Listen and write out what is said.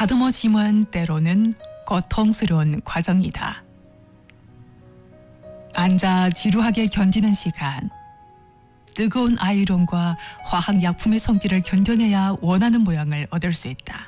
다듬어짐은 때로는 고통스러운 과정이다. 앉아 지루하게 견디는 시간, 뜨거운 아이론과 화학약품의 손길을 견뎌내야 원하는 모양을 얻을 수 있다.